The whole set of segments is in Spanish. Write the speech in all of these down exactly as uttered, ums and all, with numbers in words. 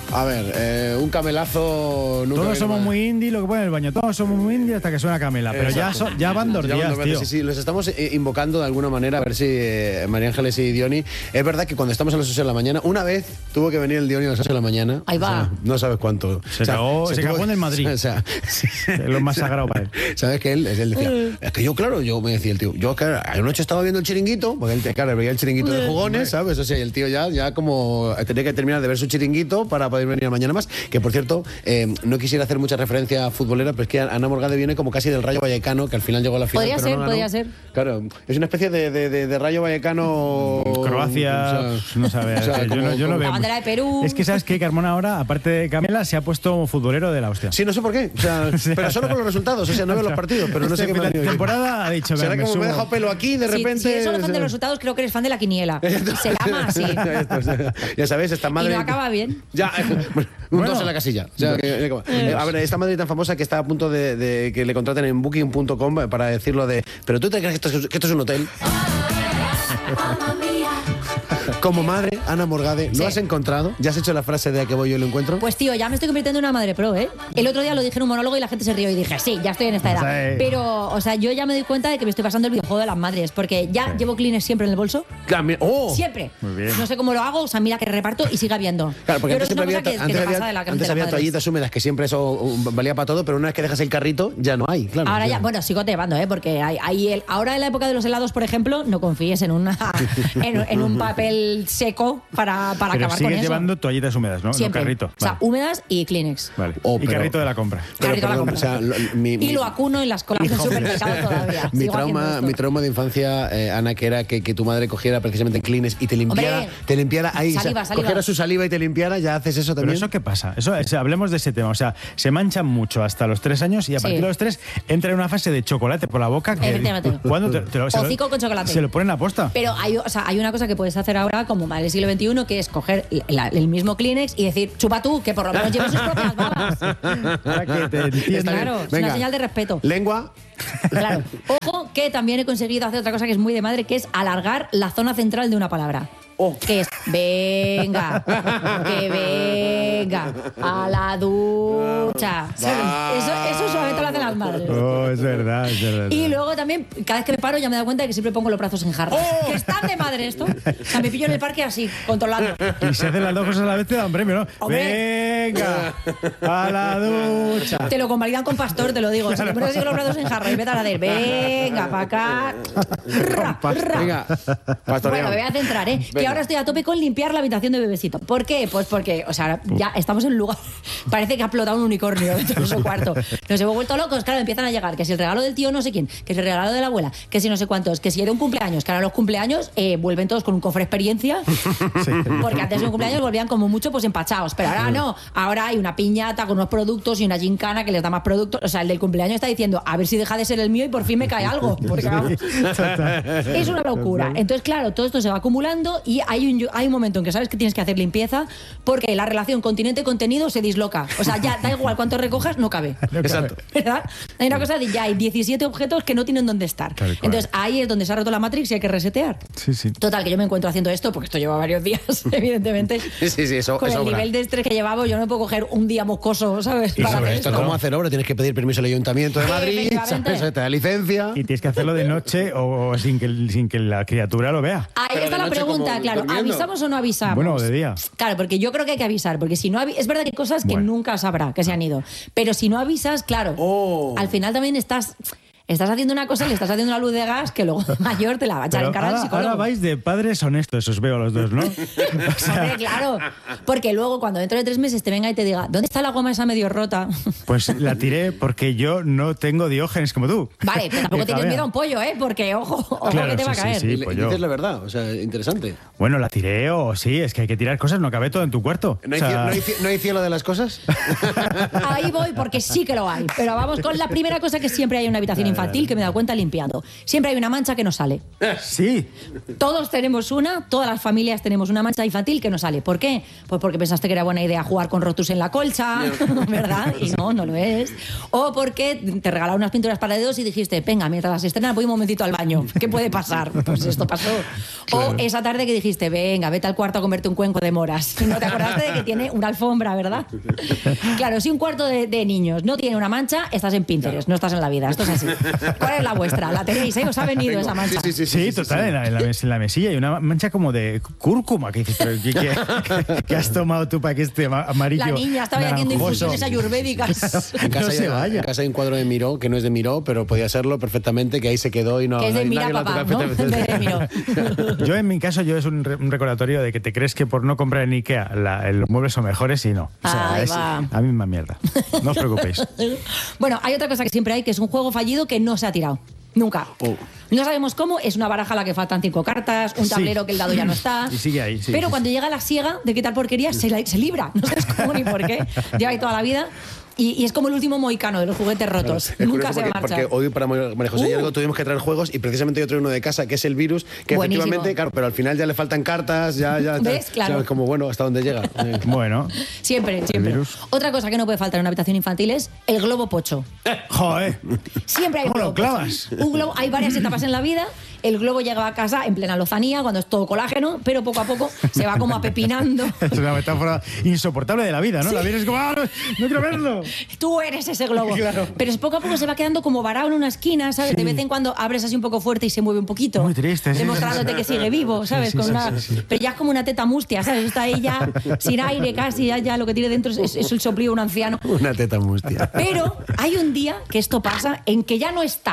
A ver, eh, un camelazo... Nunca Todos viene somos mal. muy indie, lo que pone en el baño. Todos somos muy indie hasta que suena Camela. Pero ya, so- ya van dos Ya días, van dos tío. veces, sí, sí, los estamos eh, invocando de alguna manera, a ver si eh, María Ángeles y Diony. Es verdad que cuando estamos a las ocho de la mañana, una vez tuvo que venir el Diony a las ocho de la mañana. Ahí va. O sea, no sabes cuánto. Se cagó- se tuvo- cagó en el Madrid. O sea, Es lo más sagrado para él. ¿sabes que él, él decía, es que yo, claro, yo me decía el tío, yo, claro, anoche estaba viendo el chiringuito, porque él, claro, veía el chiringuito de jugones, ¿sabes? O sea, y el tío ya, ya como tenía que terminar de ver su chiringuito para poder venir mañana más. Que por cierto, eh, no quisiera hacer mucha referencia a futbolera, pero es que Ana Morgade viene como casi del Rayo Vallecano, que al final llegó a la final. Podría pero ser, no ganó. podría ser. Claro, es una especie de, de, de, de Rayo Vallecano. Croacia, o sea, pues, no sabe. o sea, yo, como- no, yo no como- veo. La bandera de Perú. Es que sabes que Carmona ahora, aparte de Camela, se ha puesto futbolero de la hostia. Sí, no sé por qué. O sea, O sea, pero solo con los resultados. O sea, no veo los partidos, pero no sé Este qué me ha venido. temporada ha dicho, Será venga, como me me he subo. dejado pelo aquí, de Si- repente. Si eres solo fan de los resultados, creo que eres fan de la quiniela. Se llama así. Ya sabes, esta madre. Y no acaba bien. Ya, bueno, un Bueno. dos en la casilla. O sea, que- eh, a ver, esta madre tan famosa que está a punto de, de que le contraten en booking punto com para decirlo de. ¿Pero tú te crees que esto es, que esto es un hotel? Como madre, Ana Morgade, ¿lo Sí. has encontrado? ¿Ya has hecho la frase de a que voy yo y lo encuentro? Pues tío, ya me estoy convirtiendo en una madre pro, ¿eh? El otro día lo dije en un monólogo y la gente se rió y dije, sí, ya estoy en esta O edad. sea, eh. Pero, o sea, yo ya me doy cuenta de que me estoy pasando el videojuego de las madres, porque ya llevo Kleenex siempre en el bolso. Claro, mira- ¡Oh! Siempre. Muy bien. No sé cómo lo hago, o sea, mira que reparto y sigue habiendo. Claro, porque Yo antes creo siempre que había, es una cosa que, que antes te había, pasa de la antes de las había madres. toallitas húmedas, que siempre eso uh, valía para todo, pero una vez que dejas el carrito, ya no hay, claro. Ahora ya, bueno, sigo llevando, ¿eh? Porque hay, hay el, ahora en la época de los helados, por ejemplo, no confíes en, una, en, en un papel seco para, para Pero acabar con sigues eso. llevando toallitas húmedas, ¿no? Siempre. No carrito. O sea, Vale. húmedas y Kleenex. Vale. Oh, y pero- carrito de la compra. Pero, Carrito a la perdón, compra. o sea, lo- mi, Y mi- lo acuno en las colas del supermercado todavía. Mi Sigo haciendo trauma, esto. mi trauma de infancia, eh, Ana, que era que, que tu madre cogiera precisamente Kleenex y te limpiara, Hombre, te limpiara ahí, saliva, o sea, saliva. cogiera su saliva y te limpiara, ya haces eso Pero también. eso qué pasa, eso, es- hablemos de ese tema, o sea, se manchan mucho hasta los tres años y a Sí. partir de los tres entra en una fase de chocolate por la boca que Efectivamente. cuando te, te lo, se lo- Hocico con chocolate. se lo ponen a posta. Pero hay, o sea, hay una cosa que puedes hacer ahora como madre del siglo veintiuno, que es coger la- el mismo Kleenex y decir, chupa tú, que por lo menos lleve sus propias babas. Para que te entiendan. Claro, es Venga. una señal de respeto. Lengua. Claro. Ojo, que también he conseguido hacer otra cosa que es muy de madre, que es alargar la zona central de una palabra. Oh. Que es, venga, que venga, a la ducha. ¿Sabes? Eso, eso solamente lo hacen las madres. Oh, es verdad, es verdad. Y luego también, cada vez que me paro, ya me he dado cuenta de que siempre pongo los brazos en jarra. Que están de madre esto. O sea, me pillo en el parque así, controlando. Y si hacen las dos cosas a la vez te dan premio, ¿no? Hombre. Venga, a la ducha. Te lo convalidan con pastor, te lo digo. Si te pones así con los brazos en jarra y empiezas a hacer, venga, para acá. Ra, ra. Venga, Bueno, pastoreado. me voy a centrar, ¿eh? Venga. Que ahora estoy a tope con limpiar la habitación de bebecito. ¿Por qué? Pues porque, o sea, ya estamos en un lugar. Parece que ha explotado un unicornio dentro de su cuarto. Nos hemos vuelto locos, claro, empiezan a llegar. Que si el regalo del tío no sé quién, que si el regalo de la abuela, que si no sé cuántos, que si era un cumpleaños, que ahora los cumpleaños eh, vuelven todos con un cofre experiencia. Porque antes de un cumpleaños volvían como mucho pues empachados. Pero ahora no. Ahora hay una piñata con unos productos y una gincana que les da más productos. O sea, el del cumpleaños está diciendo, a ver si deja de ser el mío y por fin me cae algo. Porque vamos. Es una locura. Entonces, claro, todo esto se va acumulando y hay un, hay un momento en que sabes que tienes que hacer limpieza porque la relación continente-contenido se disloca. O sea, ya da igual cuánto recojas, no cabe. Exacto. ¿Verdad? Hay una cosa de ya hay diecisiete objetos que no tienen dónde estar. Tal cual. Entonces, ahí es donde se ha roto la Matrix y hay que resetear. Sí, sí. Total, que yo me encuentro haciendo esto porque esto lleva varios días, evidentemente. Sí, sí, eso, Con eso el obra. nivel de estrés que llevaba, yo no me puedo coger un día moscoso, ¿sabes? Y Para sobre hacer Esto es esto. como hacer obra, tienes que pedir permiso al Ayuntamiento de Madrid, Efectivamente. ¿sabes? Te da licencia. Y tienes que hacerlo de noche o, o sin, que, sin que la criatura lo vea. Ahí Pero está de la noche pregunta, como claro. durmiendo. ¿Avisamos o no avisamos? Bueno, de día. Claro, porque yo creo que hay que avisar, porque si no avi- es verdad que hay cosas que Bueno. nunca sabrá que se han ido, pero si no avisas, claro, Oh. al final también estás estás haciendo una cosa, le estás haciendo una luz de gas que luego de mayor te la va a echar Pero en cara al ahora, psicólogo. ahora vais de padres honestos, os veo a los dos, ¿no? O sea, Hombre, claro, porque luego cuando dentro de tres meses te venga y te diga, ¿dónde está la goma esa medio rota? pues la tiré porque yo no tengo diógenes como tú. Vale, pero tampoco Que tienes todavía- miedo a un pollo, ¿eh? Porque, ojo, ojo Claro, que te va sí, a sí, caer. sí. Y le- pues y yo- dices la verdad, o sea, interesante. Bueno, la tiré o sí, es que hay que tirar cosas, no cabe todo en tu cuarto. ¿No hay, O sea, cie- no hay cie- no hay cielo de las cosas? Ahí voy porque sí que lo hay. Pero vamos con la primera cosa, que siempre hay en una habitación infantil que me he dado cuenta limpiando. Siempre hay una mancha que no sale. Sí. Todos tenemos una, todas las familias tenemos una mancha infantil que no sale. ¿Por qué? Pues porque pensaste que era buena idea jugar con rotus en la colcha, ¿verdad? Y no, no lo es. O porque te regalaron unas pinturas para dedos y dijiste, venga, mientras las estrenan voy un momentito al baño. ¿Qué puede pasar? Pues esto pasó. Claro. O esa tarde que dijiste, venga, vete al cuarto a comerte un cuenco de moras. Y no te acordaste de que tiene una alfombra, ¿verdad? Claro, si un cuarto de, de niños no tiene una mancha, estás en Pinterest, no estás en la vida. Esto es así. ¿Cuál es la vuestra? ¿La tenéis, eh? ¿Os ha venido Tengo. esa mancha? Sí, sí, sí, sí, sí total, sí, sí. En, la, en, la, en la mesilla hay una mancha como de cúrcuma. Que dices, pero ¿qué, qué, qué has tomado tú para que este amarillo? La niña estaba haciendo infusiones ayurvédicas. En casa, no se hay, vaya. En casa hay un cuadro de Miró, que no es de Miró, pero podía serlo perfectamente, que ahí se quedó y no... Que es de no Mira Papá, ¿no? De Miró. Yo, en mi caso, yo es un, re, un recordatorio de que te crees que por no comprar en Ikea la, los muebles son mejores y no. O sea, es la misma mierda. No os preocupéis. Bueno, hay otra cosa que siempre hay, que es un juego fallido que no se ha tirado. Nunca. Oh. No sabemos cómo, es una baraja a la que faltan cinco cartas, un tablero sí. que el dado ya no está. Y sigue ahí, sí, Pero sí, cuando sí. llega la siega de quitar porquería, se, la, se libra. No sabes cómo ni por qué. Lleva ahí toda la vida. Y, y es como el último mohicano de los juguetes rotos. Claro, Nunca se porque, marcha. Porque hoy para María José uh. y algo tuvimos que traer juegos y precisamente yo traigo uno de casa que es el virus, que Buenísimo. efectivamente, claro, pero al final ya le faltan cartas, ya, ya, ¿ves? Ya, claro. ¿sabes? Como bueno, hasta dónde llega. Bueno. Siempre, siempre. Otra cosa que no puede faltar en una habitación infantil es el globo pocho. Joder. Siempre hay un ¿Cómo globo lo clavas? Un globo, hay varias etapas en la vida. El globo llega a casa en plena lozanía, cuando es todo colágeno, pero poco a poco se va como apepinando. Es una metáfora insoportable de la vida, ¿no? Sí. La vida es como, ¡ah, no, no quiero verlo! Tú eres ese globo. Claro. Pero poco a poco se va quedando como varado en una esquina, ¿sabes? Sí. De vez en cuando abres así un poco fuerte y se mueve un poquito. Muy triste. Demostrándote sí, que sigue vivo, ¿sabes? Sí, sí, Con una... sí, sí, sí. Pero ya es como una teta mustia, ¿sabes? Está ella sin aire casi, ya, ya lo que tiene dentro es, es el soplío de un anciano. Una teta mustia. Pero hay un día que esto pasa en que ya no está.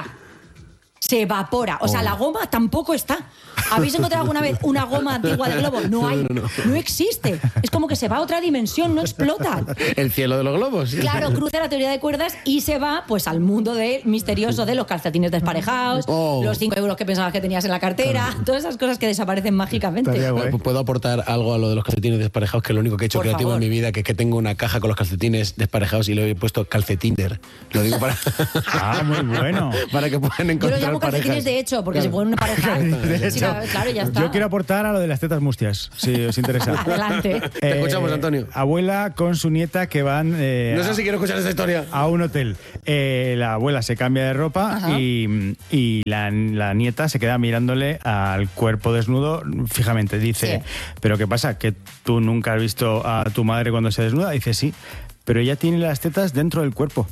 Se evapora. O sea, oh. la goma tampoco está. ¿Habéis encontrado alguna vez una goma antigua de globo? No hay. No, no, no. no existe. Es como que se va a otra dimensión, no explota. El cielo de los globos. Claro, cruza la teoría de cuerdas y se va pues al mundo de, misterioso de los calcetines desparejados, oh. los cinco euros que pensabas que tenías en la cartera, claro. todas esas cosas que desaparecen mágicamente. ¿Puedo aportar algo a lo de los calcetines desparejados? Que es lo único que he hecho Por creativo favor. en mi vida, que es que tengo una caja con los calcetines desparejados y le he puesto calcetinder. Lo digo para... ah, muy bueno. Para que puedan encontrar Yo lo llamo calcetines parejas. de hecho, porque claro. se pueden emparejar. De sí, hecho, claro, ya está. Yo quiero aportar a lo de las tetas mustias, si os interesa. Adelante. Eh, Te escuchamos, Antonio. Abuela con su nieta que van... Eh, no sé si quiero escuchar esta historia. A un hotel. Eh, la abuela se cambia de ropa y, y la, la nieta se queda mirándole al cuerpo desnudo fijamente. Dice, sí. ¿pero qué pasa? ¿Que tú nunca has visto a tu madre cuando se desnuda? Dice, sí. Pero ella tiene las tetas dentro del cuerpo.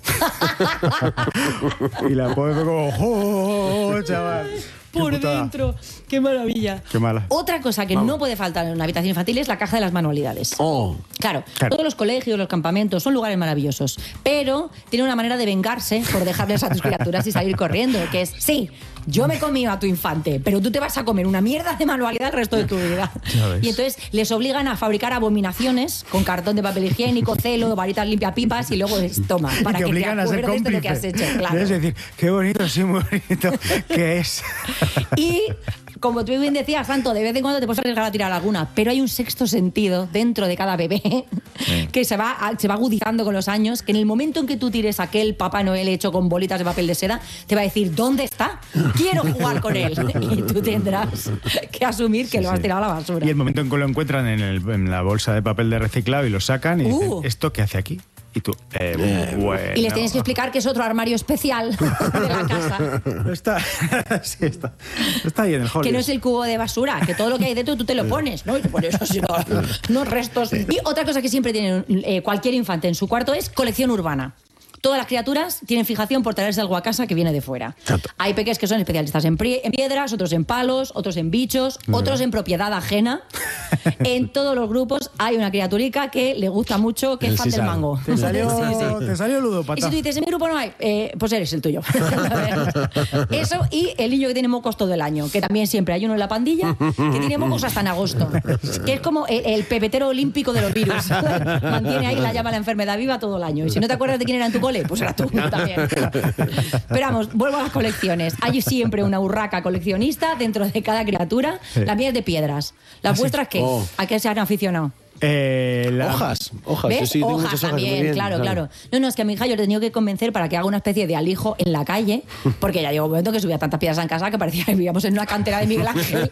Y la pobre como, ¡oh, chaval! Por dentro. ¡Qué maravilla! Qué mala. Otra cosa que Vamos. no puede faltar en una habitación infantil es la caja de las manualidades. Oh. Claro, claro, todos los colegios, los campamentos son lugares maravillosos, pero tiene una manera de vengarse por dejarles a tus criaturas y salir corriendo, que es, sí, yo me he comido a tu infante, pero tú te vas a comer una mierda de manualidad el resto de tu vida. Y entonces les obligan a fabricar abominaciones con cartón de papel higiénico, celo, varitas limpiapipas y luego les toma para y te que obligan te a ser acuerdes cómplice. de lo que has hecho. Claro. Es decir, qué bonito, sí, muy bonito, ¿qué es? Y como tú bien decías, Santo, de vez en cuando te puedes arriesgar a tirar alguna, pero hay un sexto sentido dentro de cada bebé sí. que se va, se va agudizando con los años, que en el momento en que tú tires aquel Papá Noel hecho con bolitas de papel de seda, te va a decir, ¿dónde está? Quiero jugar con él. Y tú tendrás que asumir que sí, lo has sí. tirado a la basura. Y el momento en que lo encuentran en, el, en la bolsa de papel de reciclado y lo sacan y uh. dicen, ¿esto qué hace aquí? Y tú, eh, eh, bueno. Y les tienes que explicar que es otro armario especial de la casa. Está, sí, está, está ahí en el hall. Que no es el cubo de basura, que todo lo que hay dentro tú te lo pones, ¿no? Y por eso sí, no, no restos. Y otra cosa que siempre tiene eh, cualquier infante en su cuarto es colección urbana. Todas las criaturas tienen fijación por traerse algo a casa que viene de fuera. Exacto. Hay peques que son especialistas en, en piedras, otros en palos, otros en bichos, uh-huh. otros en propiedad ajena. En todos los grupos hay una criaturica que le gusta mucho, que el es fan del mango. Te salió, sí, sí. Te salió ludopata. Y si tú dices, en mi grupo no hay, eh, pues eres el tuyo. Eso y el niño que tiene mocos todo el año, que también siempre hay uno en la pandilla que tiene mocos hasta en agosto. Que es como el, el pepetero olímpico de los virus. Mantiene ahí la llama la enfermedad viva todo el año. Y si no te acuerdas de quién era en tu cole, pues era tú también. Pero vamos, vuelvo a las colecciones. Hay siempre una urraca coleccionista dentro de cada criatura. Sí. La mía es de piedras. ¿Las ¿Ah, vuestras sí? qué? Oh. ¿A qué se han aficionado? Eh, la... Hojas, hojas. ¿Ves? Yo sí, tengo hojas muchas hojas. también, muy bien, claro, claro. No, no, es que a mi hija yo le he tenido que convencer para que haga una especie de alijo en la calle, porque ya llegó un momento que subía tantas piedras en casa que parecía que vivíamos en una cantera de Miguel Ángel.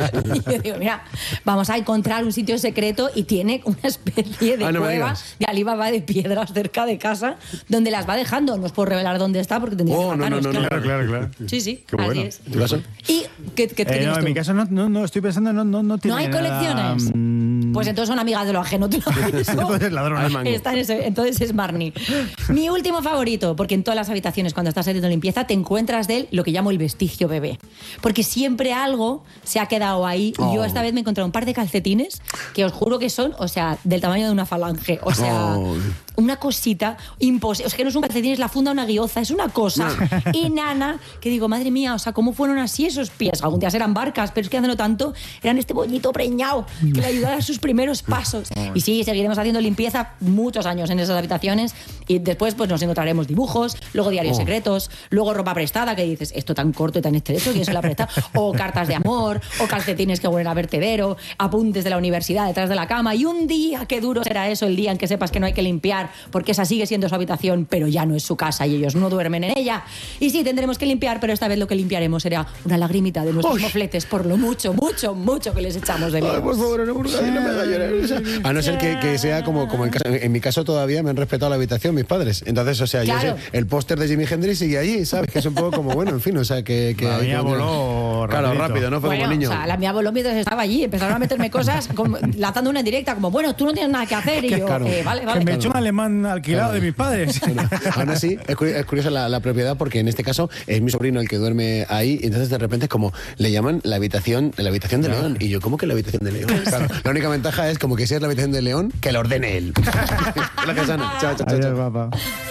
Y yo digo, mira, vamos a encontrar un sitio secreto y tiene una especie de ah, no cueva de Alibaba de piedras cerca de casa donde las va dejando. No os puedo revelar dónde está porque tendría oh, que matarnos. No, no, no, claro, claro, claro. Sí, sí, Qué así bueno. es. ¿En tu caso? ¿Y qué, qué, qué Eh, tienes no, en tú? mi caso no, no, no estoy pensando, no, no, no tiene ¿No hay nada, colecciones? mm, Pues entonces son amigas de lo ajeno. ¿Tú lo ves? Entonces ladrona al mango. Está en ese- entonces es Marnie. Mi último favorito, porque en todas las habitaciones cuando estás haciendo limpieza te encuentras de él lo que llamo el vestigio bebé. Porque siempre algo se ha quedado ahí. Y yo Oh. esta vez me he encontrado un par de calcetines que os juro que son, o sea, del tamaño de una falange. O sea, Oh. una cosita imposible. Es que no es un calcetín, es la funda de una guioza. Es una cosa enana que digo, madre mía, o sea, ¿cómo fueron así esos pies? Algún día eran barcas, pero es que hace no tanto eran este bollito preñado que le ayudara a sus primeros pasos. Y sí, seguiremos haciendo limpieza muchos años en esas habitaciones y después pues nos encontraremos dibujos, luego diarios Oh. secretos, luego ropa prestada que dices, esto tan corto y tan estrecho, ¿quién se la presta? O cartas de amor, o calcetines que huelen a vertedero, apuntes de la universidad detrás de la cama. Y un día, qué duro será eso, el día en que sepas que no hay que limpiar porque esa sigue siendo su habitación, pero ya no es su casa y ellos no duermen en ella. Y sí, tendremos que limpiar, pero esta vez lo que limpiaremos será una lagrimita de nuestros Uy. mofletes por lo mucho, mucho, mucho que les echamos de Ay, menos. por favor, no, no me haga llorar. O sea, a no ser que, que sea como, como el caso. En mi caso todavía me han respetado la habitación mis padres. Entonces, o sea, Claro. yo sé, el póster de Jimi Hendrix sigue allí, ¿sabes? Que es un poco como, bueno, en fin, o sea, que... que La hay mía que- voló Claro, rapidito. rápido, ¿no? Fue Bueno, como niño. o sea, la mía voló mientras estaba allí. Empezaron a meterme cosas, como, lanzando una en directa, como, bueno, tú no tienes nada que hacer. Y yo, Claro. eh, vale, Que vale. me echó un alemán alquilado de mis padres. Bueno, aún así, es curi- es curiosa la, la propiedad porque en este caso es mi sobrino el que duerme ahí y entonces de repente es como le llaman la habitación la habitación de León y yo, ¿cómo que la habitación de León? Claro, la única ventaja es como que si es la habitación de León, que lo ordene él. Gracias, Ana. Chao, chao, chao. Adiós, chao. papá.